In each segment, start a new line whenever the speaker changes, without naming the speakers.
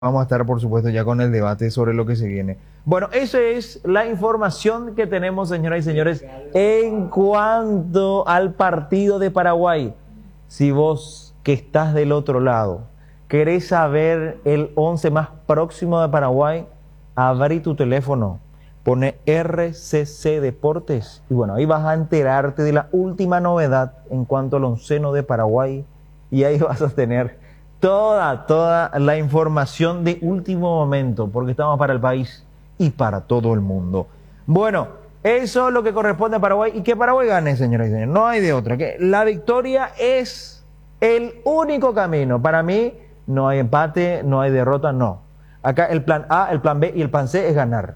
Vamos a estar, por supuesto, ya con el debate sobre lo que se viene. Bueno, esa es la información que tenemos, señoras y señores, en cuanto al partido de Paraguay. Si vos, que estás del otro lado, querés saber el 11 más próximo de Paraguay, abrí tu teléfono, pone RCC Deportes y bueno, ahí vas a enterarte de la última novedad en cuanto al onceno de Paraguay y ahí vas a tener toda la información de último momento, porque estamos para el país y para todo el mundo. Bueno, eso es lo que corresponde a Paraguay y que Paraguay gane, señoras y señores. No hay de otra. Que la victoria es el único camino. Para mí no hay empate, no hay derrota, no. Acá el plan A, el plan B y el plan C es ganar.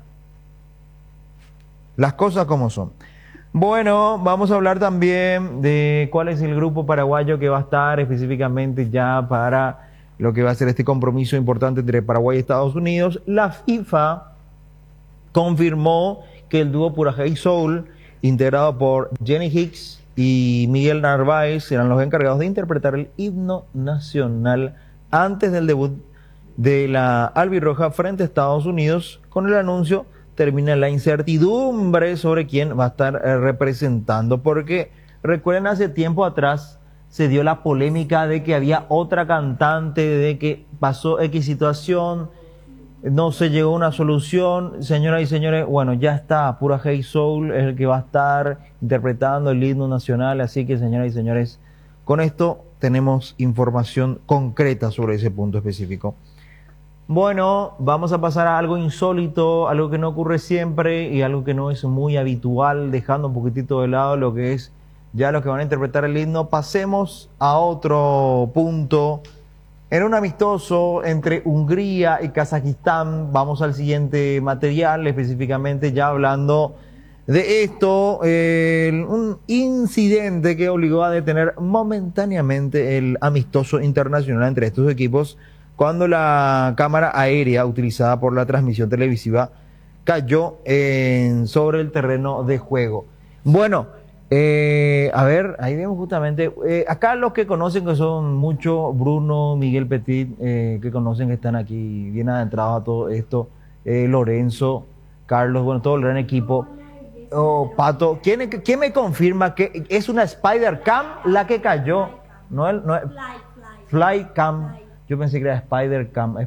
Las cosas como son. Bueno, vamos a hablar también de cuál es el grupo paraguayo que va a estar específicamente ya para lo que va a ser este compromiso importante entre Paraguay y Estados Unidos. La FIFA confirmó que el dúo Purajay Soul, integrado por Jenny Hicks y Miguel Narváez, serán los encargados de interpretar el himno nacional antes del debut de la albirroja frente a Estados Unidos. Con el anuncio termina la incertidumbre sobre quién va a estar representando, porque recuerden, hace tiempo atrás se dio la polémica de que había otra cantante, de que pasó X situación, no se llegó a una solución. Señoras y señores, bueno, ya está, Purajay Soul es el que va a estar interpretando el himno nacional, así que señoras y señores, con esto tenemos información concreta sobre ese punto específico. Bueno, vamos a pasar a algo insólito, algo que no ocurre siempre y algo que no es muy habitual, dejando un poquitito de lado lo que es ya los que van a interpretar el himno. Pasemos a otro punto. En un amistoso entre Hungría y Kazajistán, vamos al siguiente material, específicamente ya hablando de esto, un incidente que obligó a detener momentáneamente el amistoso internacional entre estos equipos, cuando la cámara aérea utilizada por la transmisión televisiva cayó sobre el terreno de juego. Bueno, a ver, ahí vemos justamente, acá los que conocen, que son muchos, Bruno, Miguel Petit, que conocen, que están aquí bien adentrados a todo esto, Lorenzo, Carlos, bueno, todo el gran equipo. Oh, Pato, ¿quién me confirma que es una Spider Cam la que cayó? No, no Fly Cam. Yo pensé que era Spider Cam.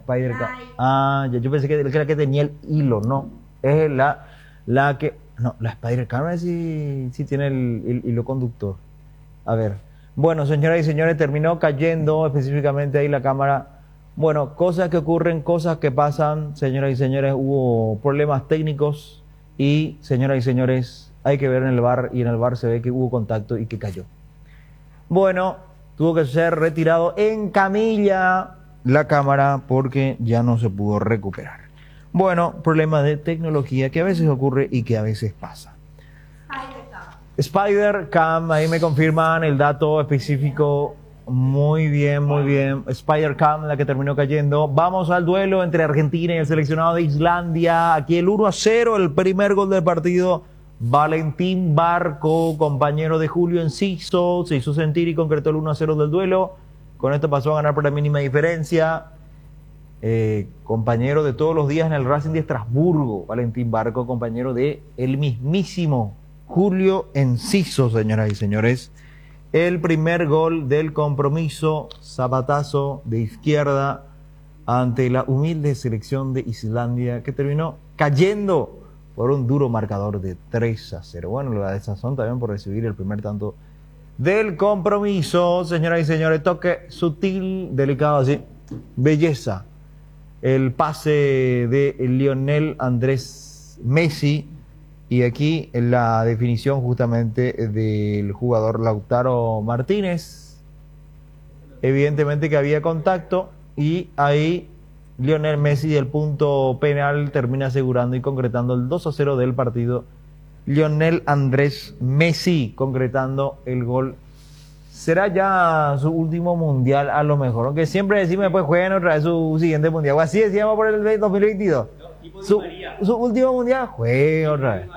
Ah, yo pensé que era la que tenía el hilo, no. Es la que. No, la Spider Cam sí tiene el hilo conductor. A ver. Bueno, señoras y señores, terminó cayendo específicamente ahí la cámara. Bueno, cosas que ocurren, cosas que pasan, señoras y señores, hubo problemas técnicos y, señoras y señores, hay que ver en el VAR y en el VAR se ve que hubo contacto y que cayó. Bueno, tuvo que ser retirado en camilla la cámara porque ya no se pudo recuperar. Bueno, problemas de tecnología que a veces ocurre y que a veces pasa. Spider Cam, ahí me confirman el dato específico. Muy bien, muy bien. Spider Cam, la que terminó cayendo. Vamos al duelo entre Argentina y el seleccionado de Islandia. Aquí el 1-0, el primer gol del partido. Valentín Barco, compañero de Julio Enciso, se hizo sentir y concretó el 1-0 del duelo. Con esto pasó a ganar por la mínima diferencia. Compañero de todos los días en el Racing de Estrasburgo, Valentín Barco, compañero de el mismísimo Julio Enciso, señoras y señores. El primer gol del compromiso, zapatazo de izquierda ante la humilde selección de Islandia, que terminó cayendo por un duro marcador de 3-0. Bueno, la desazón también por recibir el primer tanto del compromiso, señoras y señores. Toque sutil, delicado así, belleza. El pase de Lionel Andrés Messi. Y aquí la definición justamente del jugador Lautaro Martínez. Evidentemente que había contacto y ahí Lionel Messi del punto penal termina asegurando y concretando el 2-0 del partido. Lionel Andrés Messi concretando el gol. Será ya su último mundial a lo mejor, aunque siempre decimos después jueguen otra vez su siguiente mundial, o así decíamos por el 2022. Su último mundial, juegue otra vez.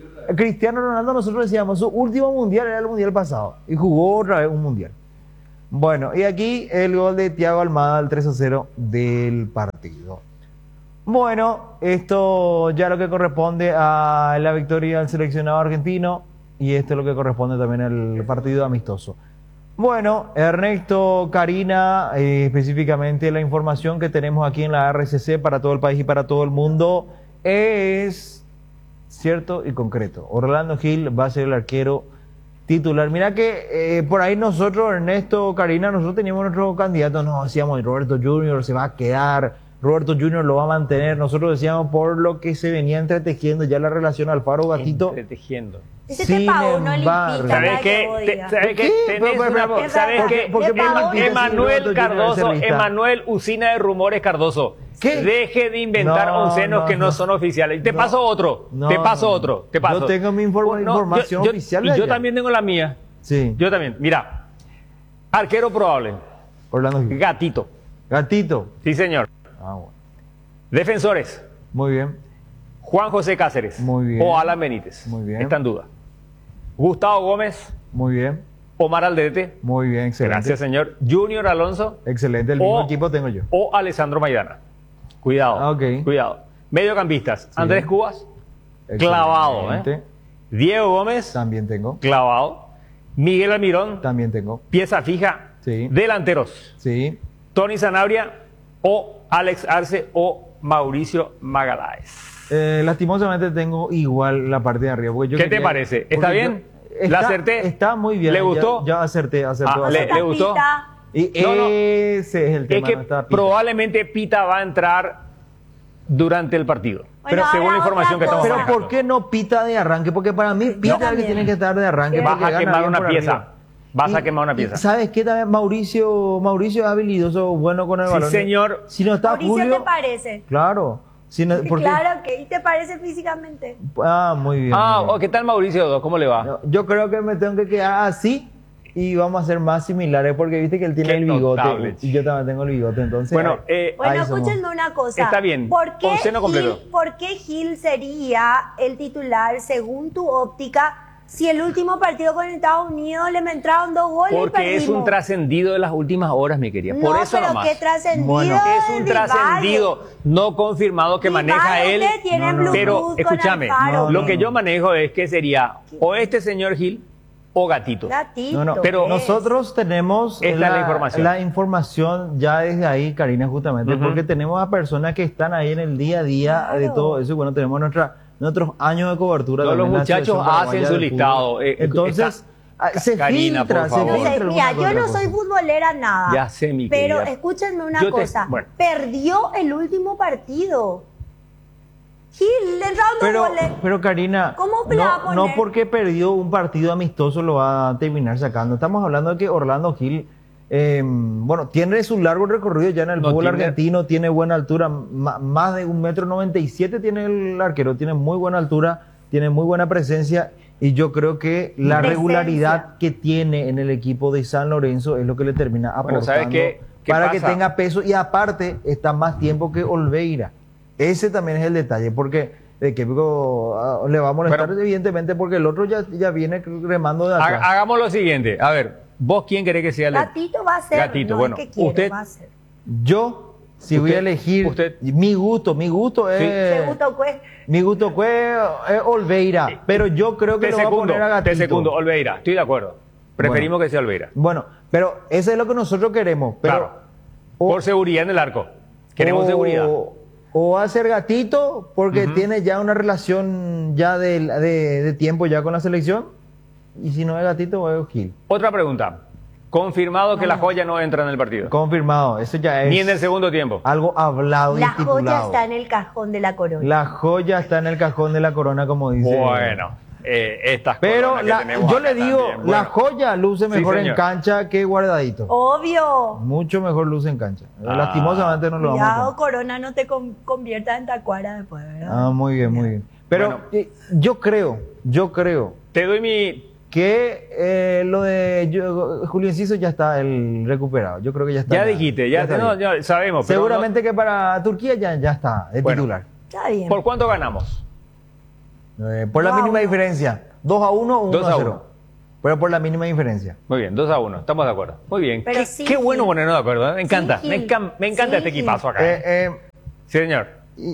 Cristiano Ronaldo, nosotros decíamos su último mundial era el mundial pasado y jugó otra vez un mundial. Bueno, y aquí el gol de Thiago Almada al 3-0 del partido. Bueno, esto ya lo que corresponde a la victoria del seleccionado argentino y esto es lo que corresponde también al partido amistoso. Bueno, Ernesto, Karina, específicamente la información que tenemos aquí en la RCC para todo el país y para todo el mundo es cierto y concreto. Orlando Gil va a ser el arquero titular. Mira que por ahí nosotros, Ernesto, Karina, nosotros teníamos nuestro candidato, nos decíamos Roberto Junior se va a quedar, Roberto Junior lo va a mantener. Nosotros decíamos por lo que se venía entretejiendo ya la relación Alfaro Gatito.
Entretejiendo.
Ese te pagó una limpita.
¿Sabes qué? ¿Sabes qué? ¿Sabes qué? Emanuel Usina de Rumores Cardoso.
¿Qué?
Deje de inventar oncenos que no son oficiales. Te paso otro.
Yo tengo mi información oficial.
Y yo también tengo la mía.
Sí.
Yo también. Mira. Arquero probable.
Orlando Gil.
Gatito.
Gatito.
Sí, señor.
Ah, bueno.
Defensores.
Muy bien.
Juan José Cáceres.
Muy bien.
O Alan Benítez.
Muy bien.
Está en duda. Gustavo Gómez.
Muy bien.
Omar Aldrete.
Muy bien, excelente.
Gracias, señor. Junior Alonso.
Excelente, el mismo equipo tengo yo.
O Alessandro Maidana. Cuidado.
Ok.
Cuidado. Mediocampistas.
Sí.
Andrés Cubas.
Excelente.
Clavado. Diego Gómez.
También tengo.
Clavado. Miguel Almirón.
También tengo.
Pieza fija.
Sí.
Delanteros.
Sí.
Tony Sanabria. O Alex Arce. O Mauricio Magaláes.
Lastimosamente tengo igual la parte de arriba.
¿Qué te parece? ¿Está bien? ¿La acerté?
Está muy bien.
¿Le gustó?
Ya acerté.
¿Le gustó?
Y ese es el tema.
Es que probablemente Pita va a entrar durante el partido.
Bueno,
según la información que estamos
Pero
manejando.
¿por qué no Pita de arranque? Porque para mí Pita es el que tiene que estar de arranque.
Vas a quemar una pieza. Vas a quemar una pieza.
¿Sabes qué? También Mauricio es habilidoso, bueno con el balón.
Sí, señor.
Si no está
Mauricio,
Julio,
¿te parece?
claro. Si no, porque,
Claro que, ¿y te parece físicamente?
muy bien. muy bien.
¿Qué tal Mauricio? ¿Cómo le va?
Yo creo que me tengo que quedar así y vamos a ser más similares porque viste que él tiene
Qué
el bigote
notable,
y yo también tengo el bigote, entonces.
Bueno,
Bueno, escúchenme una cosa.
Está bien.
¿Por qué
Onceno completo.
¿Por qué Gil sería el titular, según tu óptica, si el último partido con Estados Unidos le entraron 2 goles y
Porque
perdimos?
es un trascendido de las últimas horas, mi querida. Por
No,
eso
pero
nomás.
qué trascendido.
Bueno.
Es un trascendido no confirmado que maneja él. Pero escúchame, lo que yo manejo es que sería o este señor Gil o Gatito.
Gatito.
Pero nosotros tenemos
Esta es la información.
ya desde ahí, Karina, justamente, porque tenemos a personas que están ahí en el día a día de todo eso. Y bueno, tenemos nuestros años de cobertura.
Todos los muchachos hacen su listado.
Entonces, se
Karina,
filtra,
por favor.
Mira, yo no soy futbolera nada.
Ya sé, mi
Pero
querida.
escúchenme una
Yo
cosa.
bueno.
Perdió el último partido. Gil, le entraron 2 goles.
Pero Karina,
¿Cómo le va a poner?
no porque perdió un partido amistoso lo va a terminar sacando. Estamos hablando de que Orlando Gil, tiene su largo recorrido ya en el fútbol argentino, tiene buena altura, más de 1,97 m tiene el arquero, tiene muy buena altura, tiene muy buena presencia y yo creo que la regularidad que tiene en el equipo de San Lorenzo es lo que le termina aportando
¿sabes qué
para
pasa?
que tenga peso y aparte está más tiempo que Olveira. Ese también es el detalle, porque de que le va a molestar evidentemente porque el otro ya viene remando de atrás.
Hagamos lo siguiente. A ver, ¿vos quién querés que sea el
Gatito va a ser.
Gatito,
no,
bueno,
es que quiere,
usted-
va a ser.
Yo, si voy a elegir, mi gusto es... Mi gusto fue Olveira, pero yo creo que lo va a poner a Gatito.
Olveira, estoy de acuerdo. Preferimos que sea Olveira.
Bueno, pero eso es lo que nosotros queremos. Pero,
Claro. Por seguridad en el arco. Queremos seguridad.
O hacer Gatito, porque tiene ya una relación ya de tiempo ya con la selección. Y si no es Gatito, es Gil.
Otra pregunta. Confirmado que la joya no entra en el partido.
Confirmado, eso ya es.
Ni en el segundo tiempo.
Algo hablado y
La
estipulado.
joya está en el cajón de la corona.
La joya está en el cajón de la corona, como dice.
Bueno, estas
Pero
coronas que tenemos
yo
acá
le digo,
también.
la
Bueno,
joya luce mejor en
señor.
cancha que guardadito.
Obvio.
Mucho mejor luce en cancha. Lastimosamente no lo vamos a
Cuidado,
poner.
Corona, no te conviertas en tacuara después, ¿verdad?
Muy bien, muy bien. Pero yo creo
Te doy mi...
que lo de Julio Enciso ya está el recuperado. Yo creo que ya está.
Ya dijiste, ya sabemos. pero
Seguramente que para Turquía ya está de titular.
Está bien.
¿Por cuánto ganamos?
Por la mínima diferencia. 2-1 o 1-0. pero por la mínima diferencia.
Muy bien, 2-1, estamos de acuerdo. Muy bien.
Pero
Qué bueno ponernos de acuerdo, ¿eh? Me encanta,
Sí,
me encanta este equipazo acá. Sí, señor.
Y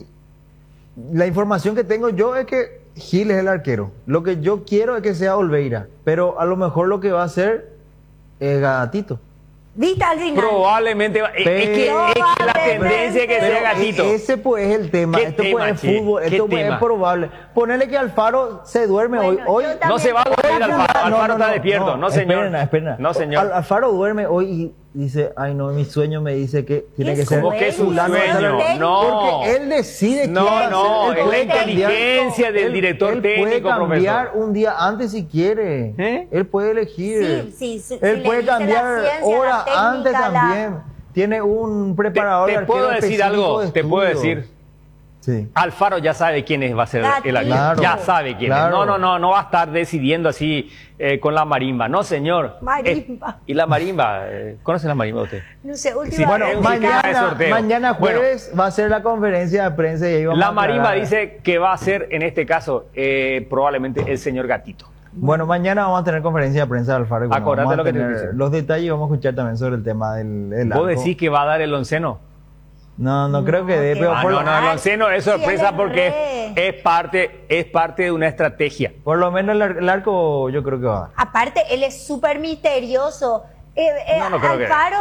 la información que tengo yo es que Gil es el arquero. Lo que yo quiero es que sea Olveira, pero a lo mejor lo que va a hacer es Gatito.
¿Viste al final?
Probablemente es que la tendencia es que sea Gatito.
Ese pues es el tema. Esto pues es fútbol. Esto pues es probable. Ponerle que Alfaro se duerme hoy.
No se va a dormir Alfaro. Alfaro está despierto. No, señor.
Espera.
No, señor.
Alfaro duerme hoy y dice, ay no, mi sueño me dice que tiene que ser.
¿Cómo que es su sueño? No.
Porque él decide
No, es la inteligencia del director técnico,
profesor. Él puede cambiar
profesor.
un día antes si quiere. Él puede elegir.
Sí,
Él puede cambiar horas antes también. Tiene un preparador.
¿Te puedo decir algo? Te puedo decir.
Sí.
Alfaro ya sabe quién va a ser el arquero. Claro, ya sabe quién es. No va a estar decidiendo así con la marimba. No, señor.
Marimba.
¿Y la marimba? ¿Conoce la marimba usted?
No sé,
Sí,
última
bueno,
vez.
mañana jueves va a ser la conferencia de prensa y ahí vamos
la
a
marimba dice que va a ser, en este caso, probablemente el señor Gatito.
Bueno, mañana vamos a tener conferencia de prensa de Alfaro. Y bueno,
acordate
vamos a
lo que te
tener
dice.
los detalles y vamos a escuchar también sobre el tema del arco.
¿Vos decís que va a dar el onceno?
No creo que dé, pero
no, el onceno es sorpresa porque es parte de una estrategia.
Por lo menos el arco yo creo que va a dar.
Aparte, él es súper misterioso.
No creo que
Alfaro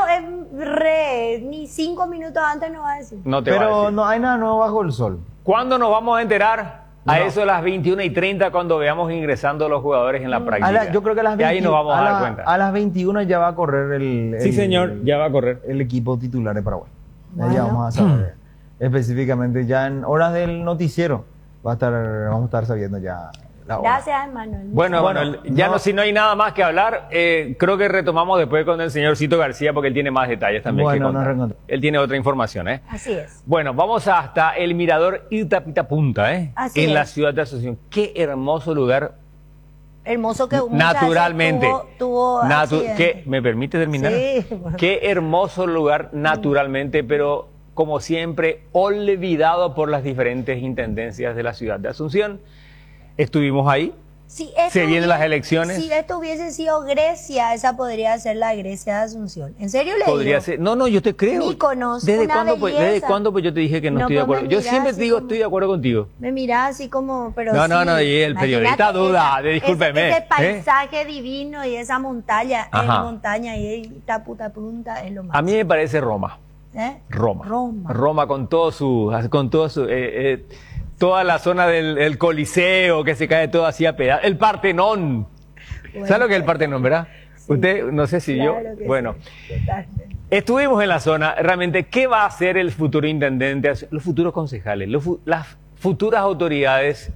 es ni 5 minutos antes no va a decir.
No te va a
Pero
decir.
no hay nada nuevo bajo el sol.
¿Cuándo nos vamos a enterar? A eso de las 21:30 cuando veamos ingresando los jugadores en la práctica.
Yo creo que a las
20, y ahí nos vamos a dar cuenta.
A las 21 ya va a correr
Sí, señor, ya va a correr.
el equipo titular de Paraguay.
Bueno.
Ya vamos a saber específicamente, ya en horas del noticiero vamos a estar sabiendo ya la hora.
Gracias, Manuel.
Bueno, ya si no hay nada más que hablar, creo que retomamos después con el señor Cito García porque él tiene más detalles también que contar. Él tiene otra información, ¿eh?
Así es.
Bueno, vamos hasta el mirador Itapitapunta,
Así
en
es.
la ciudad de Asunción. Qué hermoso lugar.
Hermoso que
Naturalmente.
tuvo
¿Qué? ¿Me permite terminar?
Sí.
Qué hermoso lugar naturalmente, pero como siempre, olvidado por las diferentes intendencias de la ciudad de Asunción. Estuvimos ahí.
Si
se vienen las elecciones.
Si esto hubiese sido Grecia, esa podría ser la Grecia de Asunción. ¿En serio le
Podría
digo?
ser. No, yo te creo.
Mykonos,
¿Desde
una
cuándo, pues,
belleza.
¿Desde cuándo pues yo te dije que no estoy de
pues
acuerdo? Yo siempre te digo, estoy de acuerdo contigo.
Me mirás así como, pero
No,
sí,
y el periodista duda, discúlpeme.
Ese paisaje divino y esa montaña y Itapitapunta es lo más.
A mí me parece Roma. Roma con todo su toda la zona del Coliseo que se cae todo así a pedazos. El Partenón.
Bueno,
¿Sabe lo que es el Partenón, verdad? Sí. Usted, no sé si
claro
yo. Bueno,
sí, totalmente.
Estuvimos en la zona. Realmente, ¿qué va a hacer el futuro intendente? Los futuros concejales, las futuras autoridades.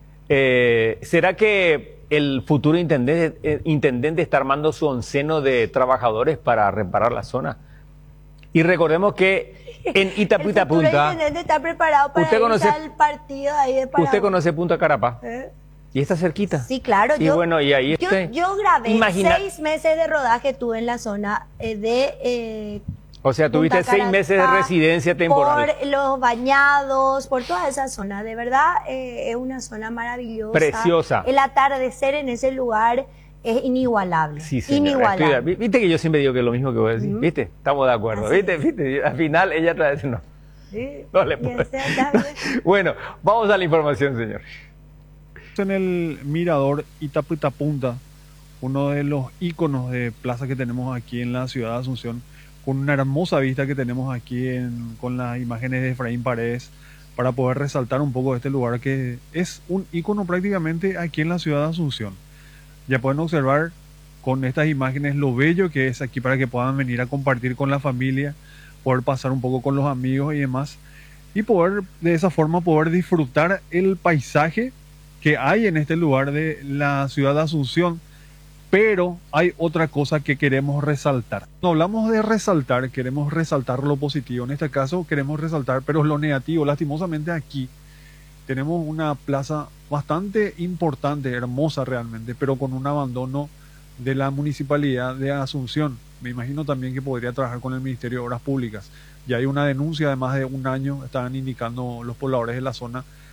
¿Será que el futuro intendente está armando su onceno de trabajadores para reparar la zona? Y recordemos que en Itapitapunta.
El futuro intendente está preparado para irse al partido ahí de Paraguay.
¿Usted conoce Punta Carapá? Y está cerquita.
Sí, claro.
Y bueno, y ahí
yo grabé 6 meses de rodaje, tuve en la zona de
o sea, tuviste 6 meses de residencia temporal.
Por los bañados, por toda esa zona. De verdad, es una zona maravillosa.
Preciosa.
El atardecer en ese lugar es inigualable.
Sí, señora.
Inigualable.
Viste que yo siempre digo que es lo mismo que voy a decir. ¿Viste? Estamos de acuerdo.
Así
¿Viste? Al final ella otra vez no.
Sí.
No le puedo. Bueno, vamos a la información, señor.
En el mirador Itapitapunta, uno de los íconos de plaza que tenemos aquí en la ciudad de Asunción, con una hermosa vista que tenemos aquí con las imágenes de Efraín Paredes, para poder resaltar un poco este lugar que es un ícono prácticamente aquí en la ciudad de Asunción. Ya pueden observar con estas imágenes lo bello que es aquí para que puedan venir a compartir con la familia, poder pasar un poco con los amigos y demás, y poder de esa forma poder disfrutar el paisaje que hay en este lugar de la ciudad de Asunción. Pero hay otra cosa que queremos resaltar. No hablamos de resaltar, queremos resaltar lo positivo. En este caso queremos resaltar, pero lo negativo. Lastimosamente aquí tenemos una plaza bastante importante, hermosa realmente, pero con un abandono de la municipalidad de Asunción. Me imagino también que podría trabajar con el Ministerio de Obras Públicas. Ya hay una denuncia de más de un año, estaban indicando los pobladores de la zona,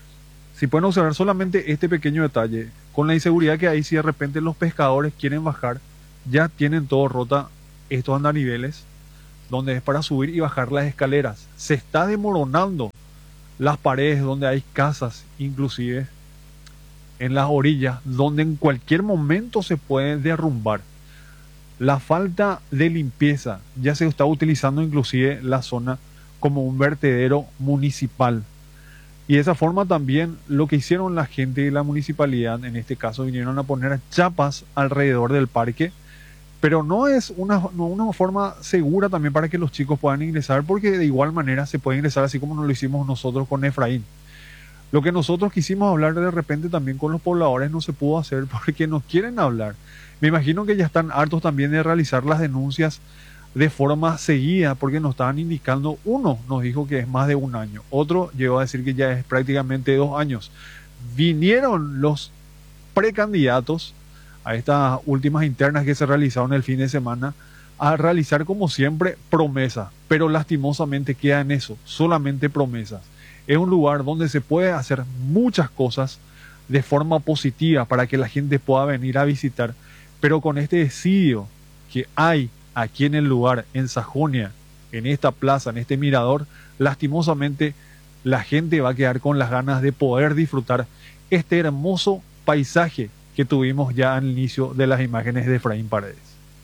Si pueden observar solamente este pequeño detalle, con la inseguridad que hay, si de repente los pescadores quieren bajar, ya tienen todo rota estos andariveles, donde es para subir y bajar las escaleras. Se está desmoronando las paredes donde hay casas, inclusive en las orillas, donde en cualquier momento se puede derrumbar. La falta de limpieza, ya se está utilizando inclusive la zona como un vertedero municipal. Y de esa forma también lo que hicieron la gente de la municipalidad, en este caso vinieron a poner chapas alrededor del parque, pero no es una forma segura también para que los chicos puedan ingresar, porque de igual manera se puede ingresar así como nos lo hicimos nosotros con Efraín. Lo que nosotros quisimos hablar de repente también con los pobladores no se pudo hacer porque no quieren hablar. Me imagino que ya están hartos también de realizar las denuncias de forma seguida, porque nos estaban indicando, uno nos dijo que es más de un año, otro llegó a decir que ya es prácticamente 2 años. Vinieron los precandidatos a estas últimas internas que se realizaron el fin de semana a realizar como siempre promesas, pero lastimosamente queda en eso, solamente promesas. Es un lugar donde se puede hacer muchas cosas de forma positiva para que la gente pueda venir a visitar, pero con este desidio que hay aquí en el lugar, en Sajonia, en esta plaza, en este mirador, lastimosamente la gente va a quedar con las ganas de poder disfrutar este hermoso paisaje que tuvimos ya al inicio de las imágenes de Efraín Paredes.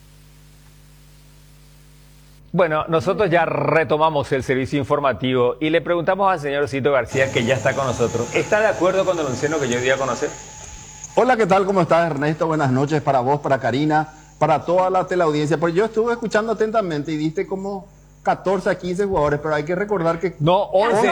Bueno, nosotros ya retomamos el servicio informativo y le preguntamos al señor Cito García, que ya está con nosotros, ¿está de acuerdo con el anciano que yo di a conocer?
Hola, ¿qué tal? ¿Cómo estás, Ernesto? Buenas noches para vos, para Karina, para toda la teleaudiencia. Pues yo estuve escuchando atentamente y diste como 14 a 15 jugadores, pero hay que recordar que...
No, 11.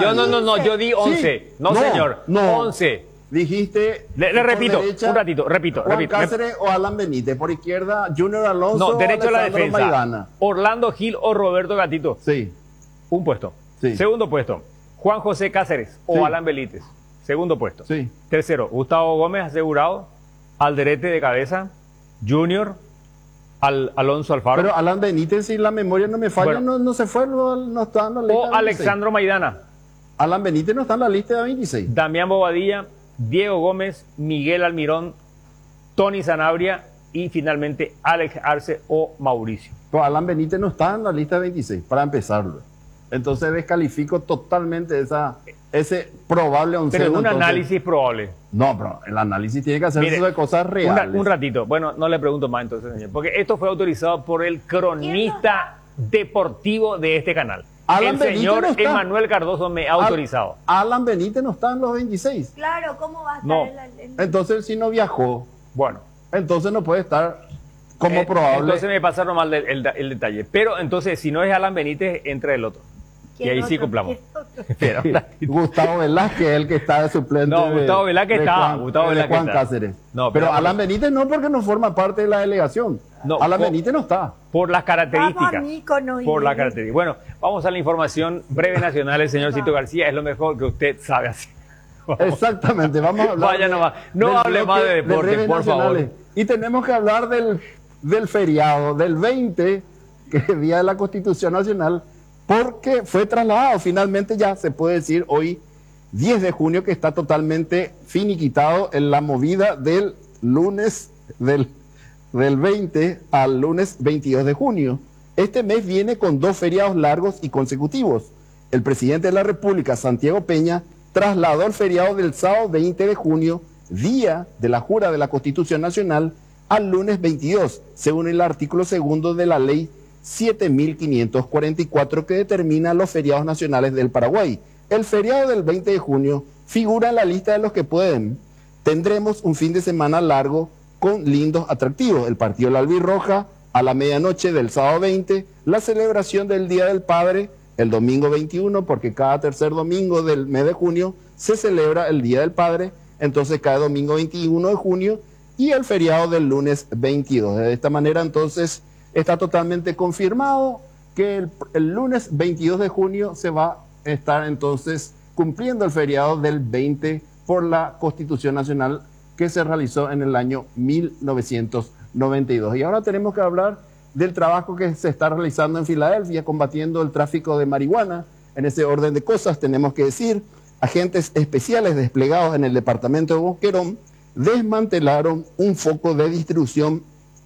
Yo di 11.
Sí.
No, señor,
no.
11.
Dijiste...
Le repito,
derecha,
un ratito, repito.
Juan Cáceres o Alan Benítez. Por izquierda, Junior Alonso
No, derecho
o
a la
Alessandro
defensa.
Maidana.
Orlando Gil o Roberto Gatito.
Sí,
Un puesto.
Sí.
Segundo puesto, Juan José Cáceres o
Sí.
Alan Benítez. Segundo puesto.
sí.
Tercero, Gustavo Gómez asegurado. Alderete de cabeza. Junior. Alonso Alfaro.
Pero Alan Benítez, si la memoria no me falla,
Bueno.
no se fue, no está en la lista.
O
de 26.
Alexandro Maidana.
Alan Benítez no está en la lista de 26.
Damián Bobadilla. Diego Gómez. Miguel Almirón. Tony Sanabria. Y finalmente Alex Arce o Mauricio.
Pero Alan Benítez no está en la lista de 26, para empezarlo. Entonces descalifico totalmente ese probable onceno.
Pero un
entonces.
análisis probable.
No, pero el análisis tiene que hacerse
Mire,
de cosas reales.
Un ratito. Bueno, no le pregunto más entonces, señor. Porque esto fue autorizado por el cronista deportivo de este canal.
Alan
El
Benítez
señor
no está.
Emanuel Cardoso me ha autorizado.
Alan Benítez no está en los 26.
Claro, ¿cómo va a estar
No.
Entonces, si no viajó,
Bueno.
entonces no puede estar como probable.
Entonces me pasaron mal el detalle. Pero entonces, si no es Alan Benítez, entra el otro. Y ahí sí cumplamos. Pero,
Gustavo Velázquez, el que está de suplente.
No, Gustavo Velázquez
de
está,
Juan,
Gustavo
de
Velázquez
Juan
está.
Cáceres.
No,
pero
pero-
Alan Benítez no, porque no forma parte de la delegación.
No,
Alan
por-
Benítez no está.
por las características.
Vamos a Mícono y-
Por las características. Bueno, vamos a la información breve nacional. El señor Cito García es lo mejor que usted sabe hacer.
Exactamente, vamos a hablar.
Vaya nomás. No
del
hable más de
bloque
deporte,
breves
por favor.
nacionales. Y tenemos que hablar del feriado, del 20, que es el Día de la Constitución Nacional, porque fue trasladado. Finalmente ya se puede decir hoy, 10 de junio, que está totalmente finiquitado en la movida del lunes, del 20 al lunes 22 de junio. Este mes viene con 2 feriados largos y consecutivos. El presidente de la República, Santiago Peña, trasladó el feriado del sábado 20 de junio, día de la jura de la Constitución Nacional, al lunes 22, según el artículo 2 de la ley 7544, que determina los feriados nacionales del Paraguay. El feriado del 20 de junio figura en la lista de los que pueden. Tendremos un fin de semana largo con lindos atractivos. El partido de la Albirroja a la medianoche del sábado 20, la celebración del Día del Padre el domingo 21, porque cada tercer domingo del mes de junio se celebra el Día del Padre, entonces cada domingo 21 de junio, y el feriado del lunes 22. De esta manera, entonces, está totalmente confirmado que el lunes 22 de junio se va a estar entonces cumpliendo el feriado del 20 por la Constitución Nacional que se realizó en el año 1992. Y ahora tenemos que hablar del trabajo que se está realizando en Filadelfia combatiendo el tráfico de marihuana. En ese orden de cosas tenemos que decir agentes especiales desplegados en el departamento de Boquerón desmantelaron un foco de distribución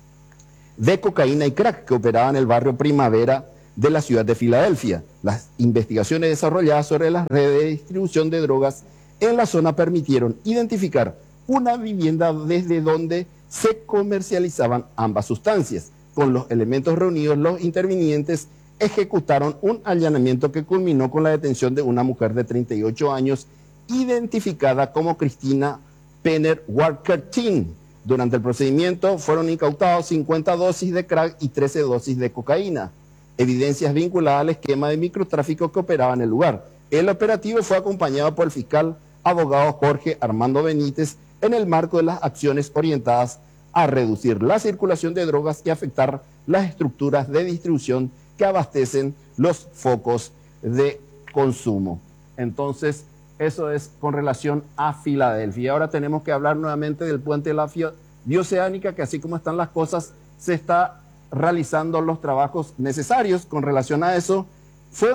de cocaína y crack que operaba en el barrio Primavera de la ciudad de Filadelfia. Las investigaciones desarrolladas sobre las redes de distribución de drogas en la zona permitieron identificar una vivienda desde donde se comercializaban ambas sustancias. Con los elementos reunidos, los intervinientes ejecutaron un allanamiento que culminó con la detención de una mujer de 38 años, identificada como Cristina Penner Walker-Tin. Durante el procedimiento fueron incautados 50 dosis de crack y 13 dosis de cocaína, evidencias vinculadas al esquema de microtráfico que operaba en el lugar. El operativo fue acompañado por el fiscal abogado Jorge Armando Benítez en el marco de las acciones orientadas a reducir la circulación de drogas y afectar las estructuras de distribución que abastecen los focos de consumo. Entonces, eso es con relación a Filadelfia. Y ahora tenemos que hablar nuevamente del puente de la Bioceánica, que así como están las cosas, se está realizando los trabajos necesarios con relación a eso. Fue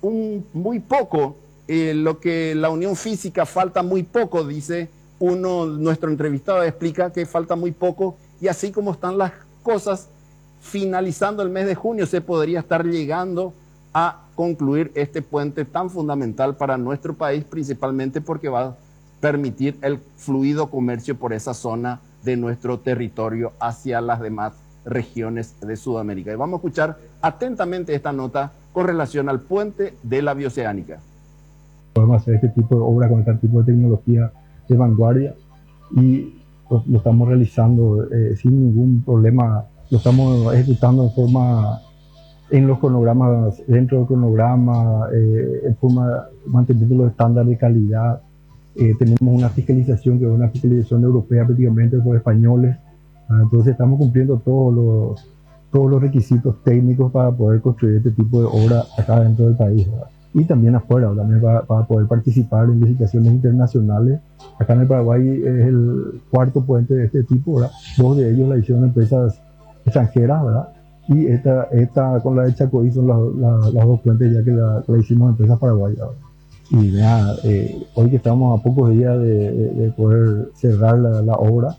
muy poco lo que la unión física, falta muy poco, dice nuestro entrevistado explica que falta muy poco, y así como están las cosas, finalizando el mes de junio se podría estar llegando a concluir este puente tan fundamental para nuestro país, principalmente porque va a permitir el fluido comercio por esa zona de nuestro territorio hacia las demás regiones de Sudamérica. Y vamos a escuchar atentamente esta nota con relación al puente de la Bioceánica.
Podemos hacer este tipo de obra con este tipo de tecnología de vanguardia y lo estamos realizando sin ningún problema, lo estamos ejecutando en forma, en los cronogramas, dentro del cronograma, en forma manteniendo los estándares de calidad. Tenemos una fiscalización que es una fiscalización europea prácticamente por españoles, entonces estamos cumpliendo todos los requisitos técnicos para poder construir este tipo de obra acá dentro del país, ¿verdad? Y también afuera, también para poder participar en licitaciones internacionales. Acá en el Paraguay es el cuarto puente de este tipo, ¿verdad? 2 de ellos la hicieron empresas extranjeras, ¿verdad? Y esta con la de Chacoí son las 2 puentes ya que la hicimos empresas paraguayas, ¿verdad? Y mira, hoy que estamos a pocos días de poder cerrar la obra,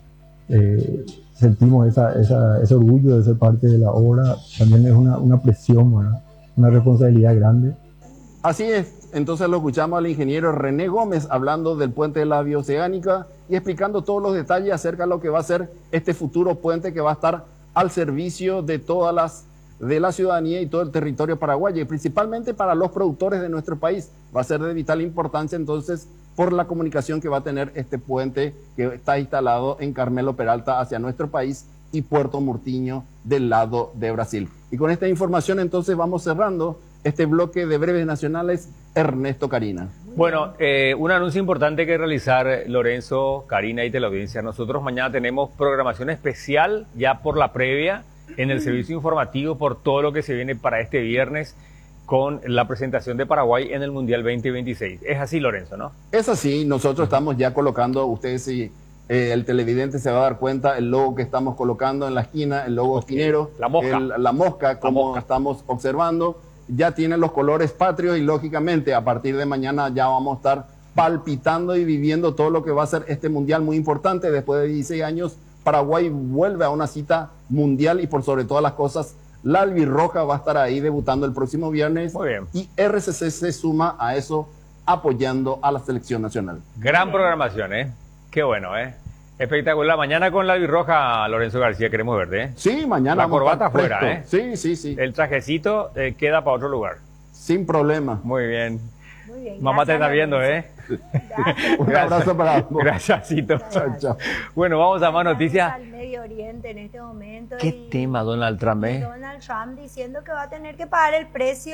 sentimos ese orgullo de ser parte de la obra. También es una presión, ¿verdad? Una responsabilidad grande.
Así es, entonces lo escuchamos al ingeniero René Gómez hablando del puente de la Bioceánica y explicando todos los detalles acerca de lo que va a ser este futuro puente que va a estar al servicio de de la ciudadanía y todo el territorio paraguayo, y principalmente para los productores de nuestro país. Va a ser de vital importancia entonces por la comunicación que va a tener este puente que está instalado en Carmelo Peralta hacia nuestro país y Puerto Murtiño del lado de Brasil. Y con esta información entonces vamos cerrando este bloque de breves nacionales. Ernesto, Karina.
Bueno, un anuncio importante que realizar, Lorenzo, Karina y teleaudiencia. Nosotros mañana tenemos programación especial ya por la previa en el servicio informativo por todo lo que se viene para este viernes con la presentación de Paraguay en el Mundial 2026. Es así, Lorenzo, ¿no? Es
así, nosotros estamos ya colocando, ustedes sí, el televidente se va a dar cuenta, el logo que estamos colocando en la esquina, el logo esquinero, la mosca, como estamos observando, ya tiene los colores patrios y lógicamente a partir de mañana ya vamos a estar palpitando y viviendo todo lo que va a ser este mundial muy importante. Después de 16 años, Paraguay vuelve a una cita mundial y por sobre todas las cosas, la albirroja va a estar ahí debutando el próximo viernes.
Muy bien.
Y RCC se suma a eso apoyando a la selección nacional.
Gran programación, ¿eh? Qué bueno, ¿eh? Espectacular. Mañana con la albirroja, Lorenzo García, queremos verte, ¿eh?
Sí, mañana.
La corbata afuera, ¿eh?
Sí, sí, sí.
El trajecito queda para otro lugar.
Sin problema.
Muy bien.
Muy bien.
Mamá te está viendo, ¿eh?
Un abrazo para ambos.
Gracias, Cito.
Chao, chao.
Bueno, vamos a más noticias.
Al Medio Oriente en este momento.
¿Qué tema, Donald Trump?
Donald Trump diciendo que va a tener que pagar el precio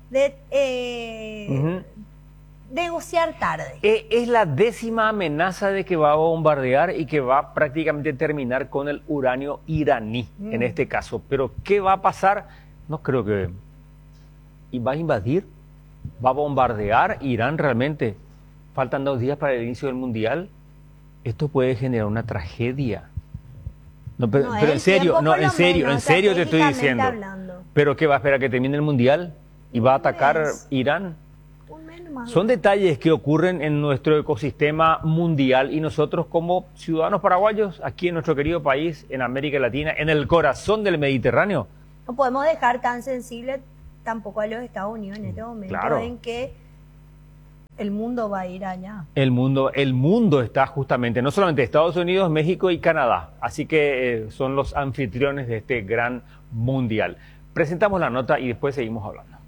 de negociar tarde.
Es la 10ª amenaza de que va a bombardear y que va a prácticamente terminar con el uranio iraní, en este caso. Pero, ¿qué va a pasar? No creo que... ¿Y va a invadir? ¿Va a bombardear Irán realmente? Faltan 2 días para el inicio del Mundial. Esto puede generar una tragedia. No, pero en serio, en serio te estoy diciendo.
Hablando.
¿Pero qué va a esperar que termine el Mundial? ¿Y va a atacar Irán?
Un mes más.
Son detalles que ocurren en nuestro ecosistema mundial y nosotros como ciudadanos paraguayos, aquí en nuestro querido país, en América Latina, en el corazón del Mediterráneo.
No podemos dejar tan sensible tampoco a los Estados Unidos en este momento,
Claro.
en que el mundo va a ir allá.
El mundo está justamente, no solamente Estados Unidos, México y Canadá. Así que son los anfitriones de este gran mundial. Presentamos la nota y después seguimos hablando.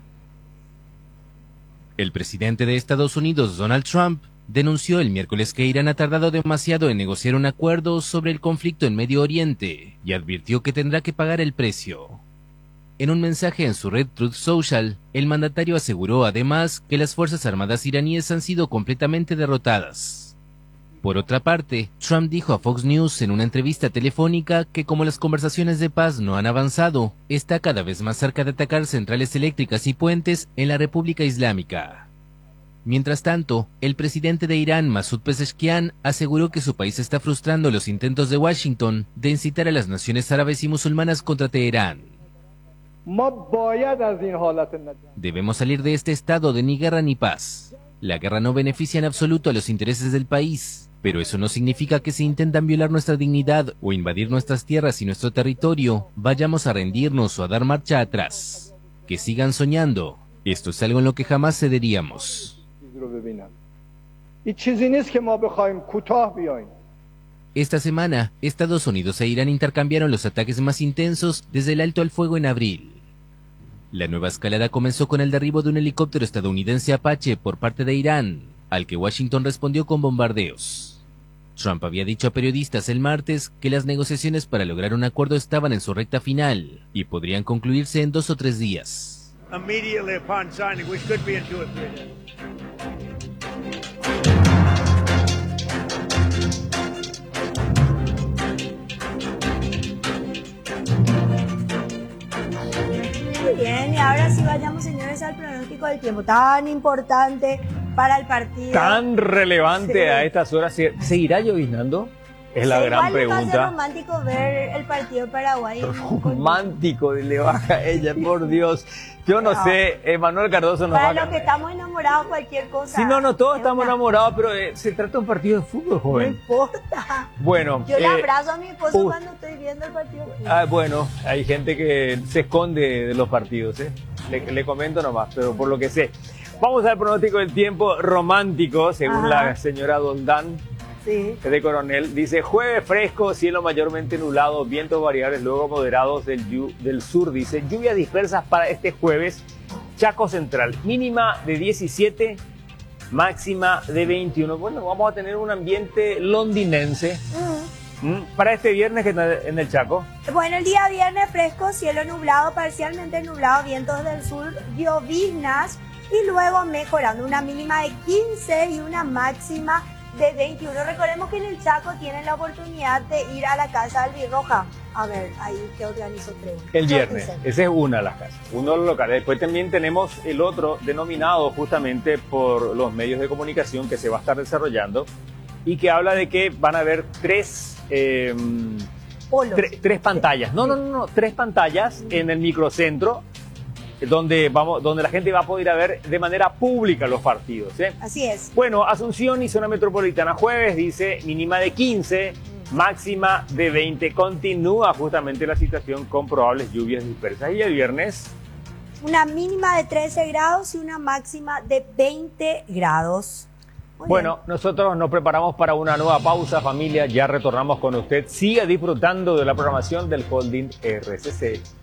El presidente de Estados Unidos, Donald Trump, denunció el miércoles que Irán ha tardado demasiado en negociar un acuerdo sobre el conflicto en Medio Oriente y advirtió que tendrá que pagar el precio. En un mensaje en su red Truth Social, el mandatario aseguró además que las Fuerzas Armadas iraníes han sido completamente derrotadas. Por otra parte, Trump dijo a Fox News en una entrevista telefónica que como las conversaciones de paz no han avanzado, está cada vez más cerca de atacar centrales eléctricas y puentes en la República Islámica. Mientras tanto, el presidente de Irán, Masoud Pezeshkian, aseguró que su país está frustrando los intentos de Washington de incitar a las naciones árabes y musulmanas contra Teherán. Debemos salir de este estado de ni guerra ni paz. La guerra no beneficia en absoluto a los intereses del país, pero eso no significa que si intentan violar nuestra dignidad o invadir nuestras tierras y nuestro territorio, vayamos a rendirnos o a dar marcha atrás. Que sigan soñando. Esto es algo en lo que jamás cederíamos. Esta semana, Estados Unidos e Irán intercambiaron los ataques más intensos desde el alto al fuego en abril. La nueva escalada comenzó con el derribo de un helicóptero estadounidense Apache por parte de Irán, al que Washington respondió con bombardeos. Trump había dicho a periodistas el martes que las negociaciones para lograr un acuerdo estaban en su recta final y podrían concluirse en 2 o 3 días.
Immediately upon signing, we should be in 2 or 3 days.
Muy bien, y ahora sí vayamos, señores, al pronóstico del tiempo, tan importante para el partido.
Tan relevante
Sí.
a estas horas. ¿Seguirá lloviznando? Es la
Sí,
gran
igual va a ser
pregunta.
romántico ver el partido de Paraguay.
Romántico, le baja a ella, por Dios. Yo no
No.
sé, Manuel Cardoso nos va
Para
a
los que estamos enamorados, cualquier cosa.
Sí, no, todos
es
estamos
una-
enamorados, pero se trata de un partido de fútbol,
No
joven.
importa.
Bueno,
Yo le abrazo a mi esposo
uy.
cuando estoy viendo el partido. de fútbol.
Bueno, hay gente que se esconde de los partidos, ¿eh? Le comento nomás, pero por lo que sé. Vamos al pronóstico del tiempo romántico, según
Ajá.
la señora Doldán
Sí.
de Coronel. Dice, jueves fresco, cielo mayormente nublado, vientos variables, luego moderados del sur. Dice, lluvias dispersas para este jueves, Chaco Central, mínima de 17, máxima de 21. Bueno, vamos a tener un ambiente londinense. Para este viernes que está en el Chaco.
Bueno, el día viernes fresco, cielo nublado, parcialmente nublado, vientos del sur, lloviznas y luego mejorando una mínima de 15 y una máxima de 21. Recordemos que en el Chaco tienen la oportunidad de ir a la Casa Albirroja. A ver, ahí que organizo preguntas.
El viernes, esa es una de las casas, uno de los locales. Después también tenemos el otro denominado justamente por los medios de comunicación que se va a estar desarrollando y que habla de que van a haber tres pantallas. No, 3 pantallas en el microcentro donde la gente va a poder ir a ver de manera pública los partidos, ¿eh?
Así es.
Bueno, Asunción y zona metropolitana jueves, dice mínima de 15, máxima de 20. Continúa justamente la situación con probables lluvias dispersas. Y el viernes,
Una mínima de 13 grados y una máxima de 20 grados. Muy
bueno,
bien.
nosotros nos preparamos para una nueva pausa, familia. Ya retornamos con usted. Siga disfrutando de la programación del Holding RCC.